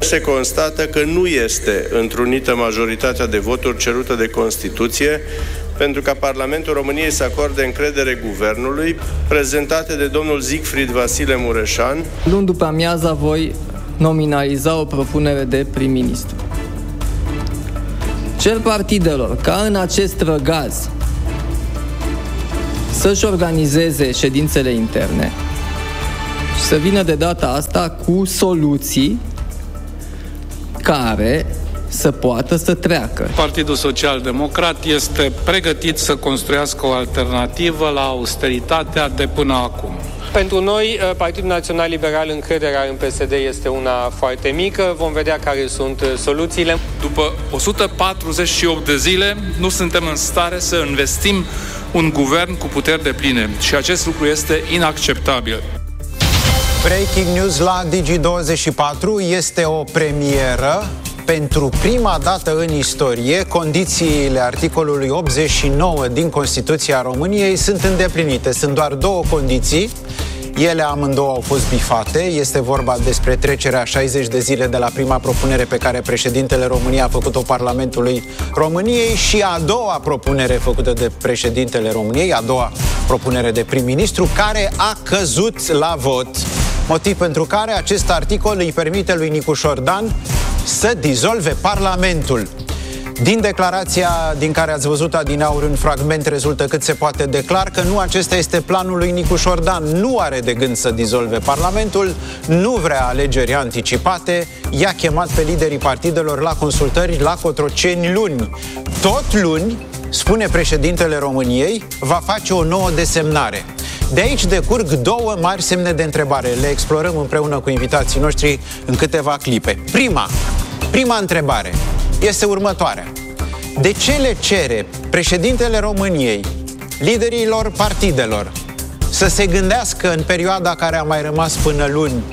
Se constată că nu este întrunită majoritatea de voturi cerută de Constituție pentru ca Parlamentul României să acorde încredere guvernului, prezentate de domnul Siegfried Vasile Mureșan. Luni după amiaza voi nominaliza o propunere de prim-ministru. Cer partidelor ca în acest răgaz să-și organizeze ședințele interne și să vină de data asta cu soluții care să poată să treacă. Partidul Social-Democrat este pregătit să construiască o alternativă la austeritatea de până acum. Pentru noi, Partidul Național Liberal, încrederea în PSD este una foarte mică. Vom vedea care sunt soluțiile. După 148 de zile, nu suntem în stare să investim un guvern cu puteri depline și acest lucru este inacceptabil. Breaking news la Digi24, este o premieră. Pentru prima dată în istorie, condițiile articolului 89 din Constituția României sunt îndeplinite. Sunt doar două condiții. Ele amândouă au fost bifate. Este vorba despre trecerea 60 de zile de la prima propunere pe care președintele României a făcut-o Parlamentului României și a doua propunere făcută de președintele României, a doua propunere de prim-ministru, care a căzut la vot. Motiv pentru care acest articol îi permite lui Nicu Șordan să dizolve Parlamentul. Din declarația din care ați văzut adineauri un fragment, rezultă cât se poate declar că nu acesta este planul lui Nicu Șordan. Nu are de gând să dizolve Parlamentul, nu vrea alegeri anticipate, i-a chemat pe liderii partidelor la consultări la Cotroceni luni. Tot luni, spune președintele României, va face o nouă desemnare. De aici decurg două mari semne de întrebare. Le explorăm împreună cu invitații noștri în câteva clipe. Prima întrebare este următoarea. De ce le cere președintele României liderilor partidelor să se gândească în perioada care a mai rămas până luni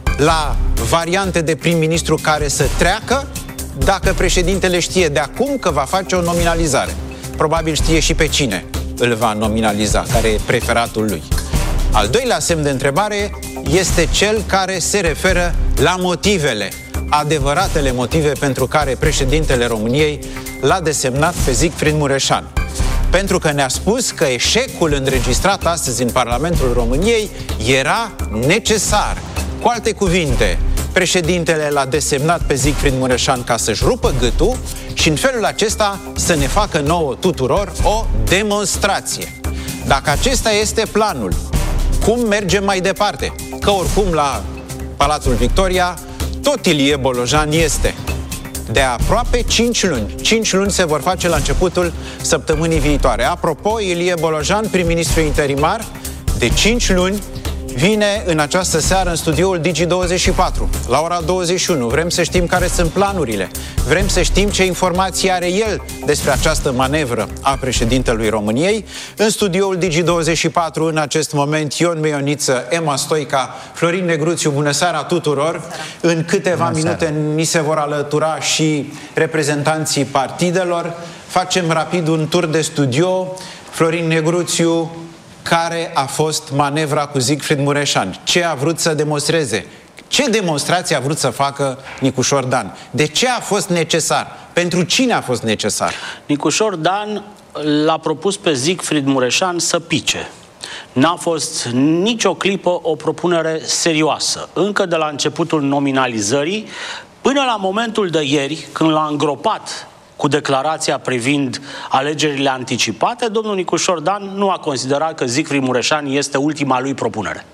la variante de prim-ministru care să treacă, dacă președintele știe de acum că va face o nominalizare? Probabil știe și pe cine îl va nominaliza, care e preferatul lui. Al doilea semn de întrebare este cel care se referă la motivele, adevăratele motive pentru care președintele României l-a desemnat pe Siegfried Mureșan. Pentru că ne-a spus că eșecul înregistrat astăzi în Parlamentul României era necesar. Cu alte cuvinte, președintele l-a desemnat pe Siegfried Mureșan ca să-și rupă gâtul și în felul acesta să ne facă nouă tuturor o demonstrație. Dacă acesta este planul, cum mergem mai departe? Că oricum la Palatul Victoria tot Ilie Bolojan este. De aproape 5 luni. 5 luni se vor face la începutul săptămânii viitoare. Apropo, Ilie Bolojan, prim-ministru interimar, de 5 luni, vine în această seară în studioul Digi24, la ora 21. Vrem să știm care sunt planurile. Vrem să știm ce informații are el despre această manevră a președintelui României. În studioul Digi24, în acest moment, Ion Meioniță, Emma Stoica, Florin Negruțiu, bună seara tuturor. În câteva minute ni se vor alătura și reprezentanții partidelor. Facem rapid un tur de studio. Florin Negruțiu, care a fost manevra cu Siegfried Mureșan? Ce a vrut să demonstreze? Ce demonstrație a vrut să facă Nicu Șordan? De ce a fost necesar? Pentru cine a fost necesar? Nicu Șordan l-a propus pe Siegfried Mureșan să pice. N-a fost nicio clipă o propunere serioasă. Încă de la începutul nominalizării, până la momentul de ieri, când l-a îngropat cu declarația privind alegerile anticipate, domnul Nicu Șordan nu a considerat că Siegfried Mureșan este ultima lui propunere.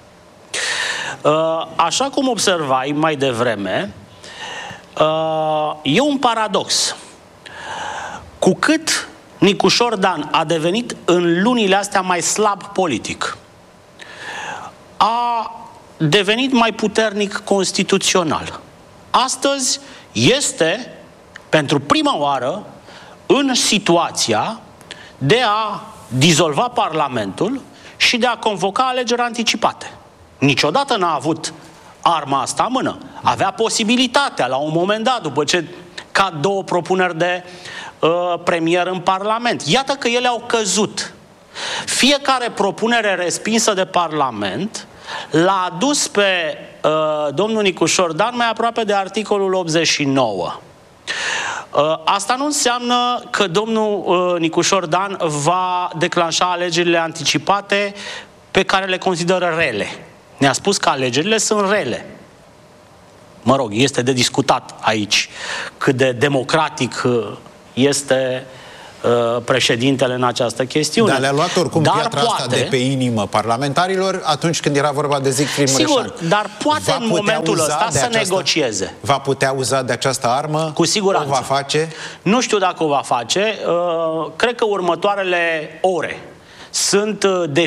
Așa cum observai mai devreme, e un paradox. Cu cât Nicu Șordan a devenit în lunile astea mai slab politic, a devenit mai puternic constituțional. Astăzi este, pentru prima oară, în situația de a dizolva Parlamentul și de a convoca alegeri anticipate. Niciodată n-a avut arma asta în mână. Avea posibilitatea, la un moment dat, după ce cad două propuneri de premier în Parlament. Iată că ele au căzut. Fiecare propunere respinsă de Parlament l-a adus pe domnul Nicușor Dan mai aproape de articolul 89. Asta nu înseamnă că domnul Nicușor Dan va declanșa alegerile anticipate pe care le consideră rele. Ne-a spus că alegerile sunt rele. Mă rog, este de discutat aici cât de democratic este președintele în această chestiune. Dar le-a luat oricum piatra asta de pe inimă parlamentarilor atunci când era vorba de Siegfried Mureșan. Sigur, dar poate în momentul ăsta să negocieze. Va putea uza de această armă? Cu siguranță. O va face? Nu știu dacă o va face. Cred că următoarele ore sunt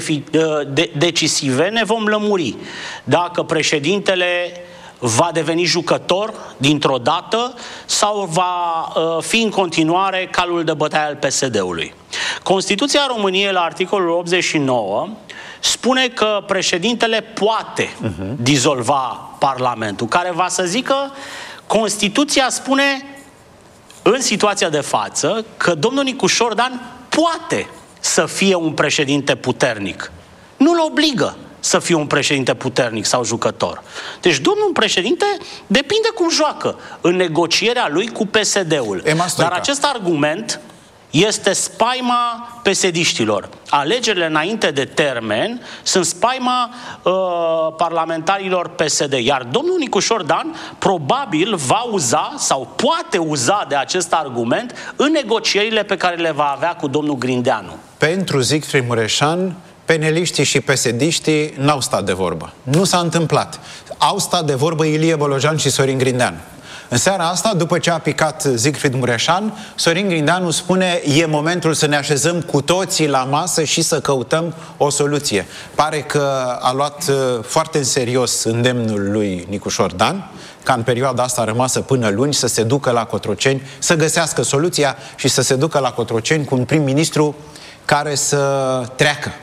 decisive. Ne vom lămuri dacă președintele va deveni jucător dintr-o dată sau va fi în continuare calul de bătaie al PSD-ului. Constituția României, la articolul 89, spune că președintele poate dizolva Parlamentul, care va să zică, Constituția spune în situația de față că domnul Nicușor Dan poate să fie un președinte puternic. Nu-l obligă să fie un președinte puternic sau jucător. Deci domnul președinte depinde cum joacă în negocierea lui cu PSD-ul. Dar acest argument este spaima PSD-știlor. Alegerile înainte de termen sunt spaima parlamentarilor PSD. Iar domnul Nicușor Dan probabil va uza sau poate uza de acest argument în negocierile pe care le va avea cu domnul Grindeanu. Pentru Siegfried Mureșan, peneliștii și PSD-știi n-au stat de vorbă. Nu s-a întâmplat. Au stat de vorbă Ilie Bolojan și Sorin Grindeanu. În seara asta, după ce a picat Siegfried Mureșan, Sorin Grindeanu spune: e momentul să ne așezăm cu toții la masă și să căutăm o soluție. Pare că a luat foarte în serios îndemnul lui Nicușor Dan, ca în perioada asta rămasă până luni să se ducă la Cotroceni, să găsească soluția și să se ducă la Cotroceni cu un prim-ministru care să treacă.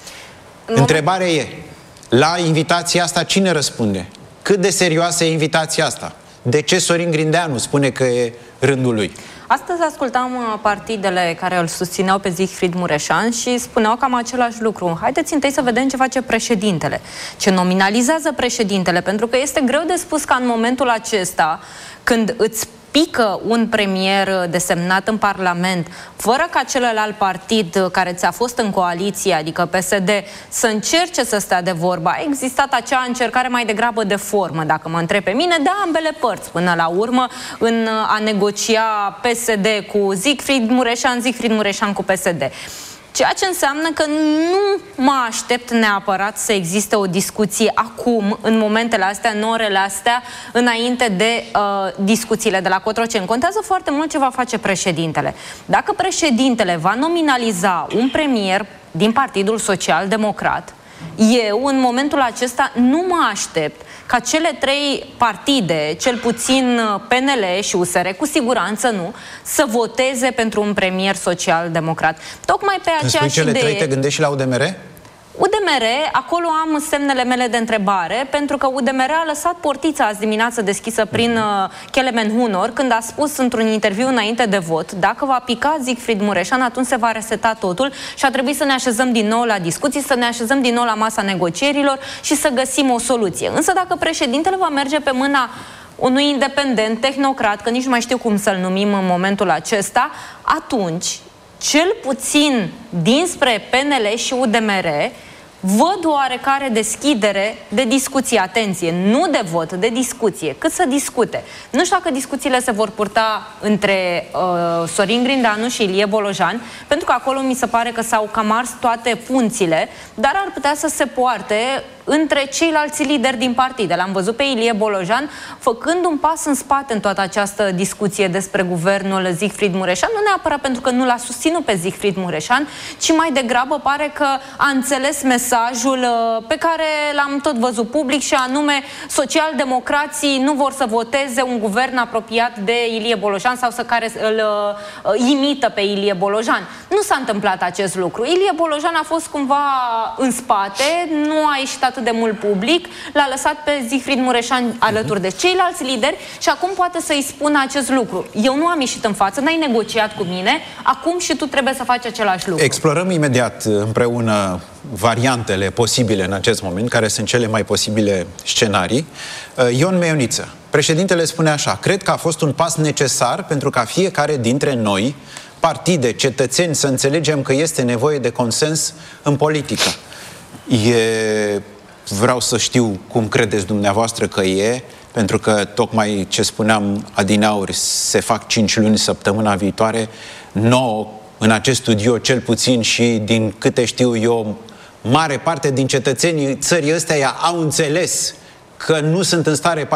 Întrebarea e, la invitația asta cine răspunde? Cât de serioasă e invitația asta? De ce Sorin Grindeanu spune că e rândul lui? Astăzi ascultam partidele care îl susțineau pe Siegfried Mureșan și spuneau cam același lucru. Haideți întâi să vedem ce face președintele, ce nominalizează președintele, pentru că este greu de spus ca în momentul acesta, când îți pică un premier desemnat în Parlament, fără ca celălalt partid care ți-a fost în coaliție, adică PSD, să încerce să stea de vorbă. A existat acea încercare mai degrabă de formă, dacă mă întreb pe mine, de ambele părți, până la urmă, în a negocia PSD cu Siegfried Mureșan cu PSD. Ceea ce înseamnă că nu mă aștept neapărat să existe o discuție acum, în momentele astea, în orele astea, înainte de discuțiile de la Cotroceni. Contează foarte mult ce va face președintele. Dacă președintele va nominaliza un premier din Partidul Social Democrat, eu, în momentul acesta, nu mă aștept ca cele trei partide, cel puțin PNL și USR, cu siguranță nu, să voteze pentru un premier social-democrat. Tocmai pe aceeași idee... Cele trei, te gândești și la UDMR? UDMR, acolo am semnele mele de întrebare, pentru că UDMR a lăsat portița azi dimineață deschisă prin Kelemen Hunor, când a spus într-un interviu înainte de vot, dacă va pica Siegfried Mureșan, atunci se va reseta totul și a trebuit să ne așezăm din nou la discuții, să ne așezăm din nou la masa negocierilor și să găsim o soluție. Însă dacă președintele va merge pe mâna unui independent, tehnocrat, că nici nu mai știu cum să-l numim în momentul acesta, atunci, cel puțin dinspre PNL și UDMR, văd oarecare deschidere de discuție, atenție, nu de vot, de discuție, cât să discute. Nu știu dacă discuțiile se vor purta între Sorin Grindeanu și Ilie Bolojan, pentru că acolo mi se pare că s-au cam ars toate punțile, dar ar putea să se poarte între ceilalți lideri din partide. L-am văzut pe Ilie Bolojan făcând un pas în spate în toată această discuție despre guvernul Siegfried Mureșan, nu neapărat pentru că nu l-a susținut pe Siegfried Mureșan, ci mai degrabă pare că a înțeles mesajul pe care l-am tot văzut public, și anume socialdemocrații nu vor să voteze un guvern apropiat de Ilie Bolojan sau care îl imită pe Ilie Bolojan. Nu s-a întâmplat acest lucru. Ilie Bolojan a fost cumva în spate, nu a ieșit atât de mult public, l-a lăsat pe Siegfried Mureșan alături de ceilalți lideri și acum poate să-i spună acest lucru. Eu nu am ieșit în față, n-ai negociat cu mine, acum și tu trebuie să faci același lucru. Explorăm imediat împreună variantele posibile în acest moment, care sunt cele mai posibile scenarii. Ion Meioniță, președintele spune așa: cred că a fost un pas necesar pentru ca fiecare dintre noi, partide, cetățeni, să înțelegem că este nevoie de consens în politică. Vreau să știu cum credeți dumneavoastră că e, pentru că tocmai ce spuneam adineauri, se fac 5 luni săptămâna viitoare, 9 în acest studio cel puțin, și din câte știu eu, mare parte din cetățenii țării ăsteia au înțeles că nu sunt în stare